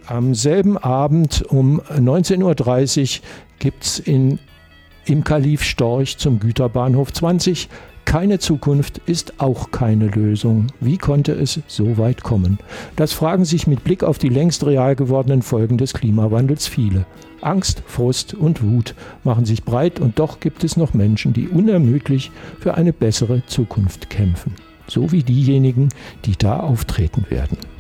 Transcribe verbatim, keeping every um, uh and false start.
Am selben Abend um neunzehn Uhr dreißig gibt es im Kalif Storch zum Güterbahnhof zwanzig. Keine Zukunft ist auch keine Lösung. Wie konnte es so weit kommen? Das fragen sich mit Blick auf die längst real gewordenen Folgen des Klimawandels viele. Angst, Frust und Wut machen sich breit und doch gibt es noch Menschen, die unermüdlich für eine bessere Zukunft kämpfen. So wie diejenigen, die da auftreten werden.